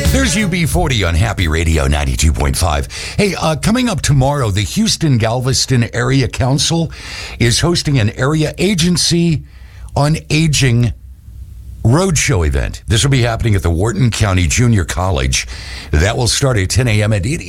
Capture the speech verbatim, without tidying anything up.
There's U B forty on Happy Radio ninety-two point five. Hey, uh, coming up tomorrow, the Houston Galveston Area Council is hosting an area agency on aging roadshow event. This will be happening at the Wharton County Junior College. That will start at ten a.m. and it